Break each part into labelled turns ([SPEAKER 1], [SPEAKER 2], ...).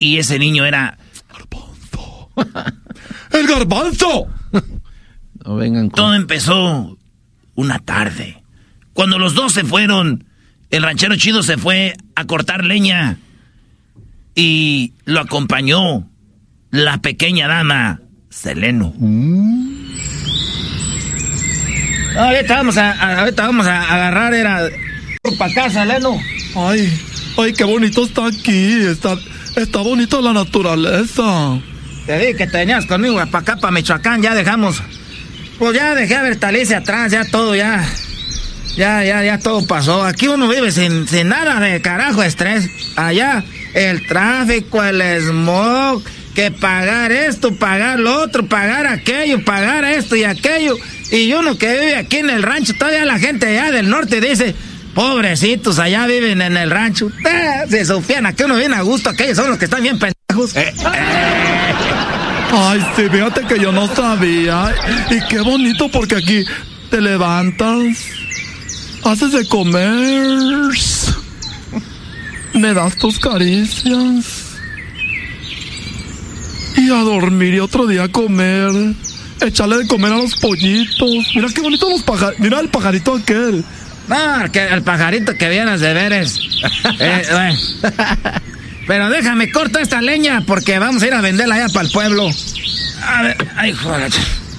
[SPEAKER 1] Y ese niño era...
[SPEAKER 2] ¡Garbanzo! ¡El Garbanzo!
[SPEAKER 3] No vengan con...
[SPEAKER 1] Todo empezó una tarde. Cuando los dos se fueron, el ranchero chido se fue a cortar leña. Y lo acompañó la pequeña dama, Seleno. Ahorita vamos a agarrar, era... para acá, Seleno.
[SPEAKER 2] Ay, qué bonito está aquí. Está bonito la naturaleza.
[SPEAKER 1] Te dije que te venías conmigo para acá, para Michoacán. Ya dejamos... Pues ya dejé a Bertalice atrás, ya todo, ya todo pasó. Aquí uno vive sin nada de carajo estrés. Allá el tráfico, el smog, que pagar esto, pagar lo otro, pagar aquello, pagar esto y aquello. Y uno que vive aquí en el rancho, todavía la gente allá del norte dice, pobrecitos, allá viven en el rancho. Se sufían, aquí uno viene a gusto, aquellos son los que están bien pendejos.
[SPEAKER 2] Ay, sí, fíjate que yo no sabía. Y qué bonito porque aquí te levantas, haces de comer, me das tus caricias y a dormir y otro día a comer, echarle de comer a los pollitos. Mira qué bonito los pajaritos, mira el pajarito aquel.
[SPEAKER 1] No, que el pajarito que vienes de ver es... bueno. Pero déjame corto esta leña porque vamos a ir a venderla allá para el pueblo. A ver, ay, joder.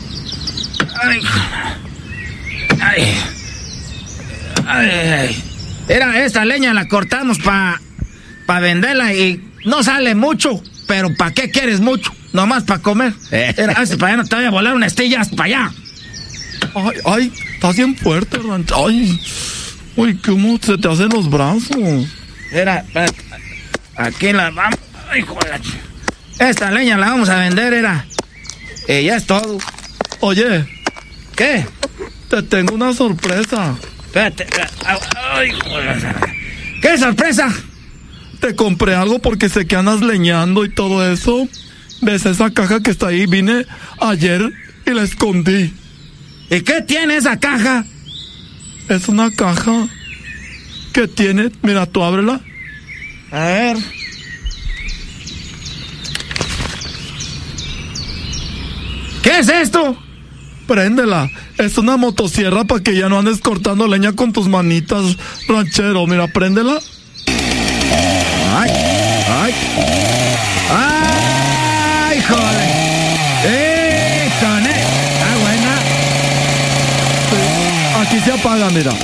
[SPEAKER 1] Ay. Era esta leña la cortamos para venderla y no sale mucho, pero ¿para qué quieres mucho? Nomás para comer. Era, para allá no te voy a volar una estilla hasta para allá.
[SPEAKER 2] Ay, estás bien fuerte, rancho. Ay, uy, ¿cómo se te hacen los brazos?
[SPEAKER 1] Era, aquí la vamos. Ay, joder. Esta leña la vamos a vender, era. Y ya es todo.
[SPEAKER 2] Oye.
[SPEAKER 1] ¿Qué?
[SPEAKER 2] Te tengo una sorpresa.
[SPEAKER 1] Espérate. Ay, joder. ¿Qué sorpresa?
[SPEAKER 2] Te compré algo porque sé que andas leñando y todo eso. ¿Ves esa caja que está ahí? Vine ayer y la escondí.
[SPEAKER 1] ¿Y qué tiene esa caja?
[SPEAKER 2] Es una caja que tiene... Mira, tú ábrela.
[SPEAKER 1] A ver. ¿Qué es esto?
[SPEAKER 2] Préndela. Es una motosierra para que ya no andes cortando leña con tus manitas, ranchero. Mira, préndela.
[SPEAKER 1] Ay, joder. Está buena.
[SPEAKER 2] Sí. Aquí se apaga, mira.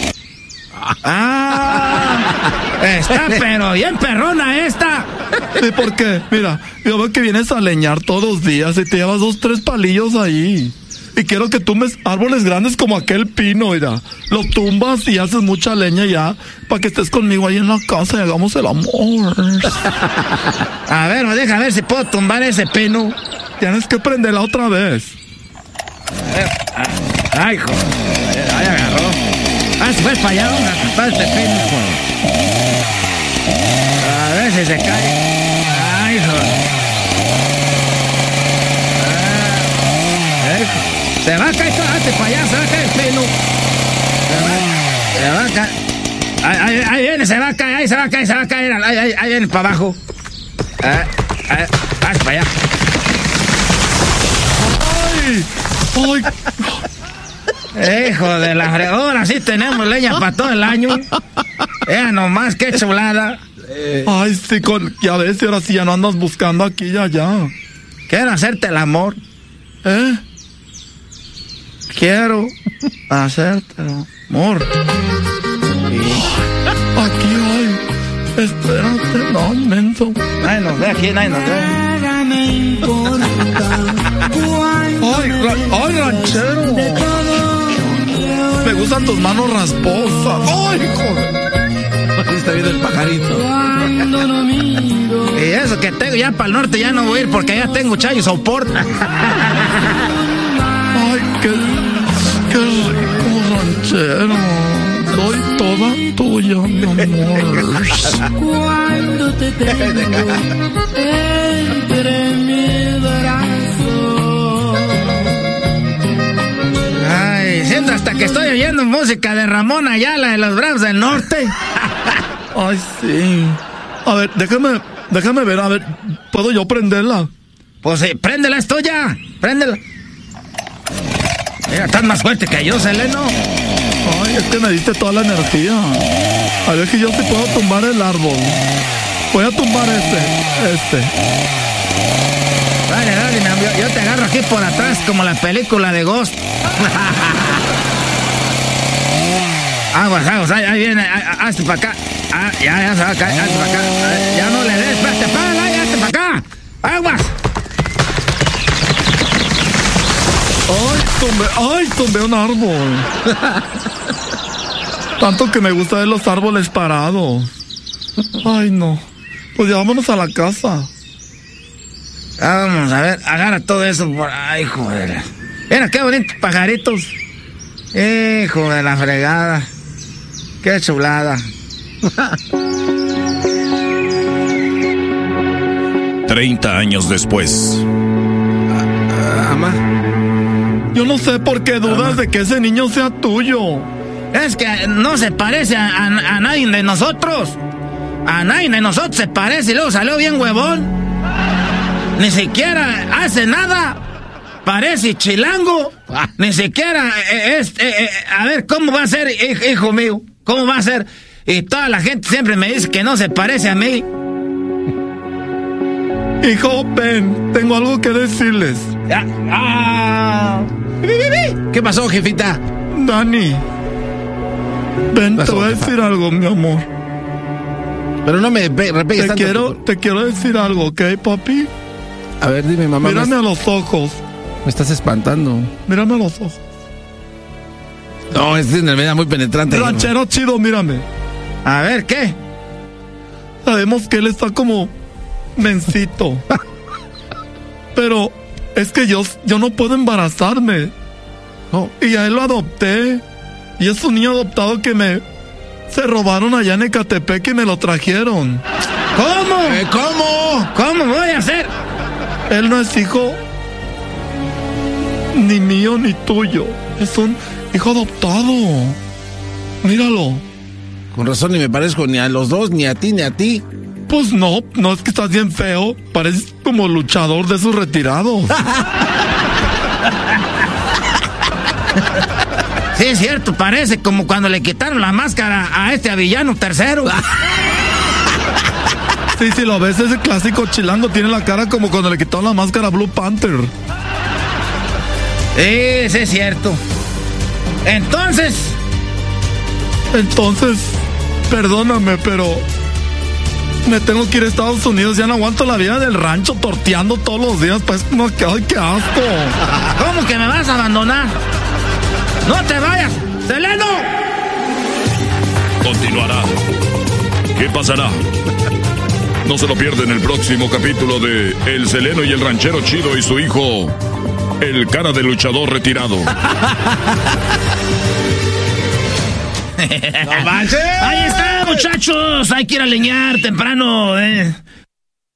[SPEAKER 1] Está pero bien perrona esta.
[SPEAKER 2] ¿Y por qué? Mira, yo veo que vienes a leñar todos los días y te llevas 2, 3 palillos ahí. Y quiero que tumbes árboles grandes como aquel pino, mira. Lo tumbas y haces mucha leña ya para que estés conmigo ahí en la casa y hagamos el amor.
[SPEAKER 1] A ver, deja ver si puedo tumbar ese pino.
[SPEAKER 2] Tienes que prenderla otra vez.
[SPEAKER 1] A ver. Ay, joder. Ahí agarró. Se fue para allá, vamos a cortar este pino, joder. A ver si se cae. Ay, joder. Se va a caer, hazte para allá, se va a caer el pino. Se va a caer. Ahí viene, se va a caer, ahí se va a caer. Ahí viene para abajo. Hazte para allá.
[SPEAKER 2] ¡Ay!
[SPEAKER 1] Hijo de la fregona, sí tenemos leña para todo el año. Nomás, qué chulada.
[SPEAKER 2] Ay, sí, ya ves, y ahora sí ya no andas buscando aquí y allá.
[SPEAKER 1] Quiero hacerte el amor. Quiero hacerte el amor.
[SPEAKER 2] Aquí hay. Espérate, no, menso.
[SPEAKER 1] Nadie nos ve aquí, nadie nos ve.
[SPEAKER 2] Ay, ranchero. Me gustan tus manos rasposas. Ay, joder.
[SPEAKER 3] Aquí está viendo el pajarito.
[SPEAKER 1] Y eso que tengo ya para el norte ya no voy a ir porque ya tengo chayo soporte.
[SPEAKER 2] Ay, qué rico, ranchero. Soy toda tuya, mi amor.
[SPEAKER 4] Cuando te tengo entre mi brazo.
[SPEAKER 1] Ay, siento hasta que estoy oyendo música de Ramón Ayala de los Bravos del Norte.
[SPEAKER 2] Ay, sí. A ver, déjame ver, a ver. ¿puedo yo prenderla?
[SPEAKER 1] Pues sí, préndela, es tuya. Préndela. Mira, estás más fuerte que yo, Seleno.
[SPEAKER 2] Ay, es que me diste toda la energía. A ver que yo sí puedo tumbar el árbol. Voy a tumbar este.
[SPEAKER 1] Dale, mi amigo. Yo te agarro aquí por atrás como la película de Ghost. Aguas, ahí viene, hazte para acá. Ya se va a caer, hazte para acá. Ya no le des, espérate, párala, ya hazte para acá. Aguas.
[SPEAKER 2] Ay, tumbé un árbol. Tanto que me gusta ver los árboles parados. Ay, no. Pues ya vámonos a la casa.
[SPEAKER 1] Vamos a ver, agarra todo eso por ahí, joder. Mira, qué bonitos pajaritos. Hijo de la fregada. Qué chulada.
[SPEAKER 5] 30 años después.
[SPEAKER 3] Ama.
[SPEAKER 2] Yo no sé por qué dudas de que ese niño sea tuyo.
[SPEAKER 1] Es que no se parece a nadie de nosotros. A nadie de nosotros se parece y luego salió bien huevón. Ni siquiera hace nada. Parece chilango. Ni siquiera a ver, ¿cómo va a ser, hijo mío? ¿Cómo va a ser? Y toda la gente siempre me dice que no se parece a mí.
[SPEAKER 2] Hijo, ven, tengo algo que decirles.
[SPEAKER 3] ¿Qué pasó, jefita?
[SPEAKER 2] Dani, ven, te voy a decir algo, mi amor.
[SPEAKER 3] Pero no me repegues tanto.
[SPEAKER 2] Te quiero decir algo, ¿ok, papi?
[SPEAKER 3] A ver, dime, mamá.
[SPEAKER 2] Mírame a los ojos.
[SPEAKER 3] Me estás espantando.
[SPEAKER 2] Mírame a los ojos.
[SPEAKER 3] No, es una enfermedad muy penetrante.
[SPEAKER 2] Ranchero chido, mírame.
[SPEAKER 1] A ver, ¿qué?
[SPEAKER 2] Sabemos que él está como mencito. Pero es que yo no puedo embarazarme.
[SPEAKER 3] Oh.
[SPEAKER 2] Y a él lo adopté. Y es un niño adoptado que se robaron allá en Ecatepec y me lo trajeron.
[SPEAKER 1] ¿Cómo?
[SPEAKER 3] ¿Cómo?
[SPEAKER 1] ¿Cómo voy a hacer?
[SPEAKER 2] Él no es hijo ni mío ni tuyo. Es un hijo adoptado. Míralo.
[SPEAKER 3] Con razón ni me parezco ni a los dos, ni a ti, ni a ti.
[SPEAKER 2] Pues no es que estás bien feo. Pareces como luchador de esos retirados.
[SPEAKER 1] Sí, es cierto, parece como cuando le quitaron la máscara a Villano III.
[SPEAKER 2] Sí, si lo ves, ese clásico chilango tiene la cara como cuando le quitaron la máscara a Blue Panther.
[SPEAKER 1] Sí, es cierto. Entonces,
[SPEAKER 2] perdóname, pero me tengo que ir a Estados Unidos. Ya no aguanto la vida del rancho torteando todos los días. Pues no, ay, qué asco.
[SPEAKER 1] ¿Cómo que me vas a abandonar? ¡No te vayas! ¡Seleno!
[SPEAKER 5] Continuará. ¿Qué pasará? No se lo pierden el próximo capítulo de El Seleno y el Ranchero Chido y su hijo, el cara de luchador retirado.
[SPEAKER 1] ¡No manches! Ahí está, muchachos. Hay que ir a leñar temprano.